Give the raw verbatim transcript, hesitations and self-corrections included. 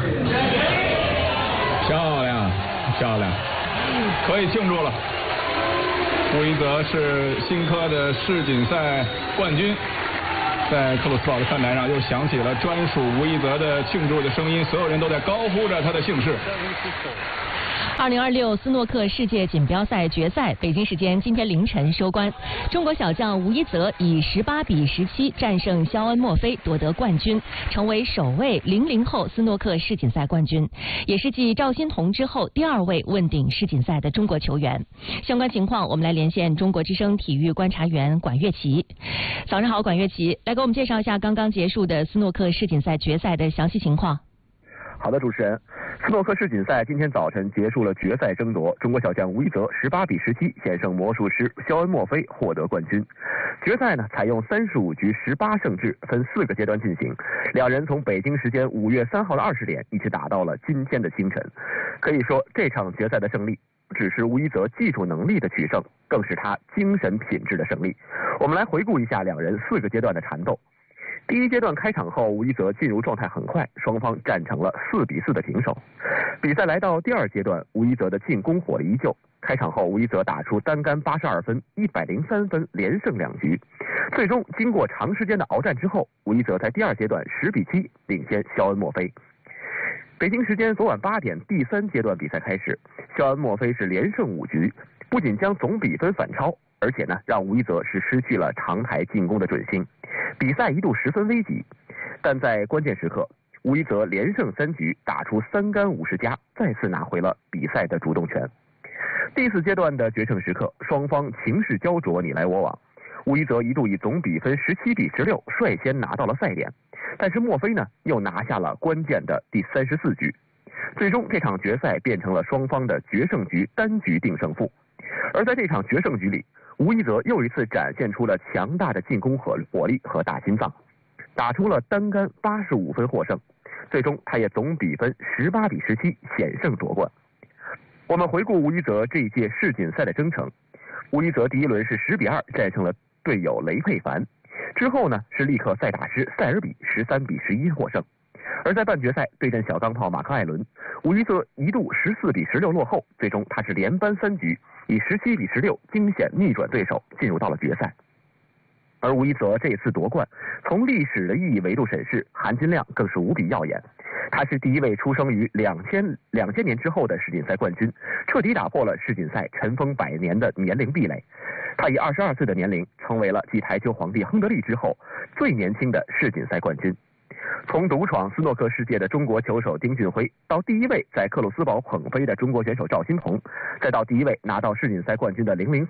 漂亮，漂亮，可以庆祝了。吴一泽是新科的世锦赛冠军。在克鲁斯堡的看台上，又响起了专属吴一泽的庆祝的声音，所有人都在高呼着他的姓氏。 二零二六斯诺克世界锦标赛决赛，北京时间今天凌晨收官。中国小将吴一泽以十八比十七战胜肖恩·墨菲，夺得冠军，成为首位零零后斯诺克世锦赛冠军，也是继赵欣彤之后第二位问鼎世锦赛的中国球员。相关情况，我们来连线中国之声体育观察员管乐琪。早上好，管乐琪，来给我们介绍一下刚刚结束的斯诺克世锦赛决赛的详细情况。 好的，主持人。斯诺克世锦赛今天早晨结束了决赛争夺，中国小将吴一泽十八比十七险胜魔术师肖恩·墨菲，获得冠军。决赛呢采用三十五局十八胜制，分四个阶段进行。两人从北京时间五月三号的二十点一直打到了今天的清晨。可以说，这场决赛的胜利不只是吴一泽技术能力的取胜，更是他精神品质的胜利。我们来回顾一下两人四个阶段的缠斗。第一阶段开场后，吴一泽进入状态很快，双方战成了四比四的平手。比赛来到第二阶段，吴一泽的进攻火力依旧。开场后，吴一泽打出单杆八十二分、一百零三分，连胜两局。最终，经过长时间的鏖战之后，吴一泽在第二阶段十比七领先肖恩·墨菲。北京时间昨晚八点，第三阶段比赛开始，肖恩·墨菲是连胜五局，不仅将总比分反超，而且呢，让吴一泽是失去了长台进攻的准星。比赛一度十分危急，但在关键时刻，吴一泽连胜三局，打出三杆五十加，再次拿回了比赛的主动权。第四阶段的决胜时刻，双方情势焦灼，你来我往。吴一泽一度以总比分十七比十六率先拿到了赛点，但是墨菲呢又拿下了关键的第三十四局。最终这场决赛变成了双方的决胜局，单局定胜负。而在这场决胜局里，吴一泽又一次展现出了强大的进攻火火力和大心脏，打出了单杆八十五分获胜，最终他也总比分十八比十七险胜夺冠。我们回顾吴一泽这一届世锦赛的征程，吴一泽第一轮是十比二战胜了队友雷佩凡，之后呢是力克塞大师塞尔比十三比十一获胜。而在半决赛对阵小钢炮马克艾伦，吴一泽一度十四比十六落后，最终他是连扳三局，以十七比十六惊险逆转对手，进入到了决赛。而吴一泽这次夺冠，从历史的意义维度审视，含金量更是无比耀眼。他是第一位出生于两千两千年之后的世锦赛冠军，彻底打破了世锦赛尘封百年的年龄壁垒。他以二十二岁的年龄，成为了继台球皇帝亨德利之后最年轻的世锦赛冠军。从独闯斯诺克世界的中国球手丁俊晖，到第一位在克鲁斯堡捧飞的中国选手赵欣彤，再到第一位拿到世锦赛冠军的零零